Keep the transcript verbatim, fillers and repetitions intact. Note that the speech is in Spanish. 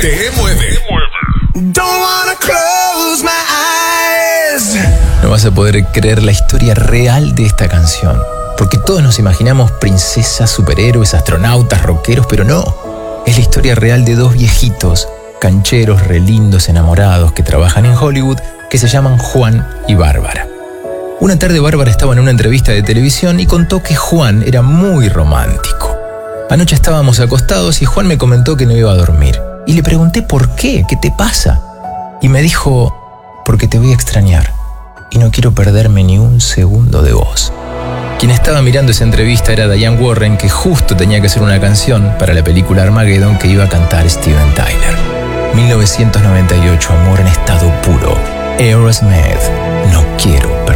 Te mueve. Don't wanna close my eyes. No vas a poder creer la historia real de esta canción, porque todos nos imaginamos princesas, superhéroes, astronautas, rockeros, pero no. Es la historia real de dos viejitos, cancheros, relindos, enamorados, que trabajan en Hollywood, que se llaman Juan y Bárbara. Una tarde Bárbara estaba en una entrevista de televisión y contó que Juan era muy romántico. Anoche estábamos acostados y Juan me comentó que no iba a dormir. Y le pregunté por qué, ¿qué te pasa? Y me dijo, porque te voy a extrañar y no quiero perderme ni un segundo de vos. Quien estaba mirando esa entrevista era Diane Warren, que justo tenía que hacer una canción para la película Armageddon que iba a cantar Steven Tyler. mil novecientos noventa y ocho, amor en estado puro. Aerosmith, no quiero perderme.